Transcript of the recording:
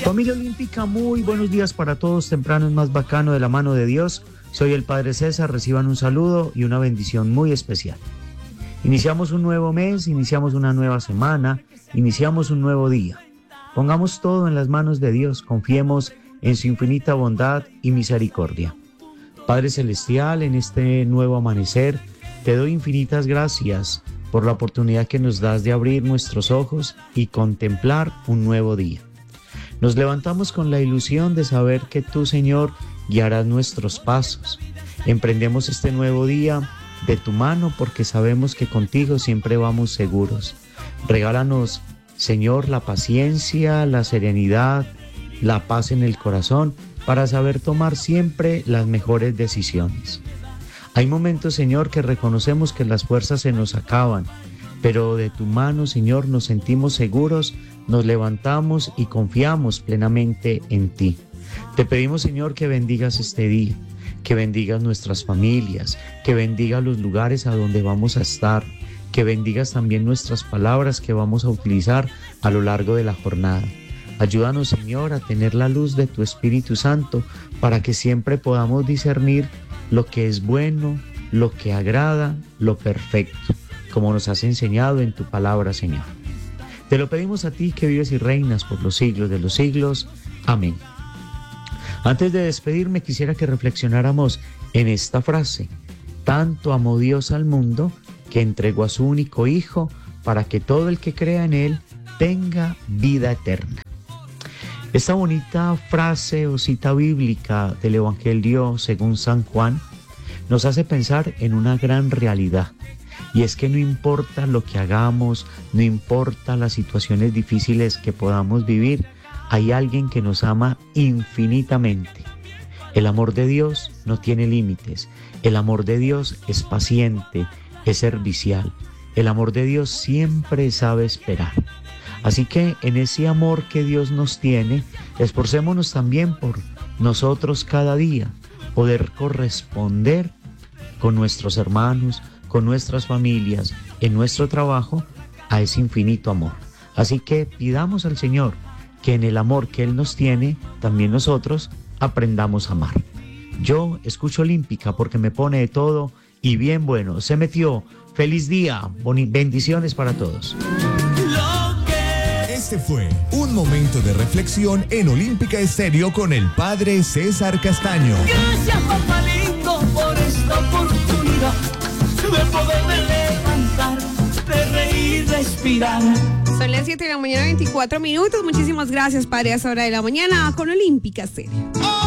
Familia Olímpica, muy buenos días para todos. Temprano es más bacano de la mano de Dios. Soy el Padre César, reciban un saludo y una bendición muy especial. Iniciamos un nuevo mes, iniciamos una nueva semana, iniciamos un nuevo día. Pongamos todo en las manos de Dios, confiemos en su infinita bondad y misericordia. Padre Celestial, en este nuevo amanecer, te doy infinitas gracias por la oportunidad que nos das de abrir nuestros ojos y contemplar un nuevo día. Nos levantamos con la ilusión de saber que tú, Señor, guiarás nuestros pasos. Emprendemos este nuevo día de tu mano porque sabemos que contigo siempre vamos seguros. Regálanos, Señor, la paciencia, la serenidad, la paz en el corazón para saber tomar siempre las mejores decisiones. Hay momentos, Señor, que reconocemos que las fuerzas se nos acaban, pero de tu mano, Señor, nos sentimos seguros, nos levantamos y confiamos plenamente en ti. Te pedimos, Señor, que bendigas este día, que bendigas nuestras familias, que bendigas los lugares a donde vamos a estar, que bendigas también nuestras palabras que vamos a utilizar a lo largo de la jornada. Ayúdanos, Señor, a tener la luz de tu Espíritu Santo para que siempre podamos discernir lo que es bueno, lo que agrada, lo perfecto, como nos has enseñado en tu palabra, Señor. Te lo pedimos a ti que vives y reinas por los siglos de los siglos. Amén. Antes de despedirme, quisiera que reflexionáramos en esta frase. Tanto amó Dios al mundo que entregó a su único Hijo para que todo el que crea en Él tenga vida eterna. Esta bonita frase o cita bíblica del Evangelio según San Juan nos hace pensar en una gran realidad. Y es que no importa lo que hagamos, no importa las situaciones difíciles que podamos vivir, hay alguien que nos ama infinitamente. El amor de Dios no tiene límites. El amor de Dios es paciente, es servicial. El amor de Dios siempre sabe esperar. Así que en ese amor que Dios nos tiene, esforcémonos también por nosotros cada día poder corresponder con nuestros hermanos, con nuestras familias, en nuestro trabajo, a ese infinito amor. Así que pidamos al Señor que en el amor que Él nos tiene, también nosotros aprendamos a amar. Yo escucho Olímpica porque me pone de todo y bien bueno. Se metió. Feliz día. Bendiciones para todos. Este fue un momento de reflexión en Olímpica Estéreo con el Padre César Castaño. Gracias, papalito, por esta oportunidad de poderme levantar, de reír, respirar. Son las 7 de la mañana, 24 minutos. Muchísimas gracias, Padre, a esa hora de la mañana con Olímpica Estéreo.